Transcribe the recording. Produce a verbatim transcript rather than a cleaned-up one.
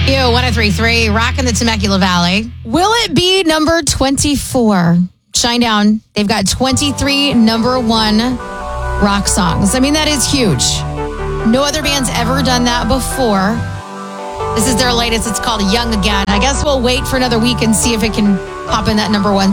You, one oh three point three, rocking the Temecula Valley. Will it be number twenty-four? Shinedown, they've got twenty-three number one rock songs. I mean, that is huge. No other band's ever done that before. This is their latest. It's called Young Again. I guess we'll wait for another week and see if it can pop in that number one